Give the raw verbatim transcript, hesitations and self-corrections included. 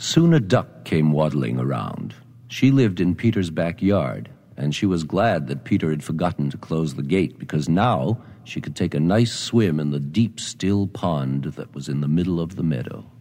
Soon a duck came waddling around. She lived in Peter's backyard, and she was glad that Peter had forgotten to close the gate, because now she could take a nice swim in the deep, still pond that was in the middle of the meadow.